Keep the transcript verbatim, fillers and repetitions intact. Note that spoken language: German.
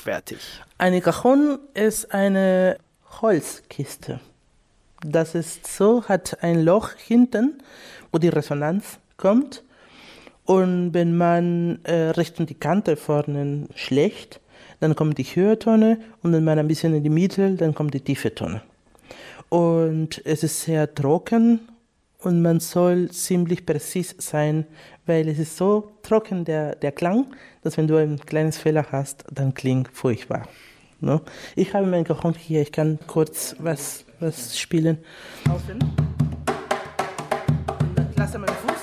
fertig? Eine Cajon ist eine Holzkiste. Das ist so, hat ein Loch hinten, wo die Resonanz kommt. Und wenn man äh, Richtung die Kante vorne schlägt, dann kommt die höhere Tonne und wenn man ein bisschen in die Mitte, dann kommt die tiefe Tonne. Und es ist sehr trocken und man soll ziemlich präzise sein, weil es ist so trocken, der, der Klang, dass wenn du ein kleines Fehler hast, dann klingt furchtbar. No? Ich habe mein Cajon hier, ich kann kurz was, was spielen. Außen. Und dann lasse meinen Fuß.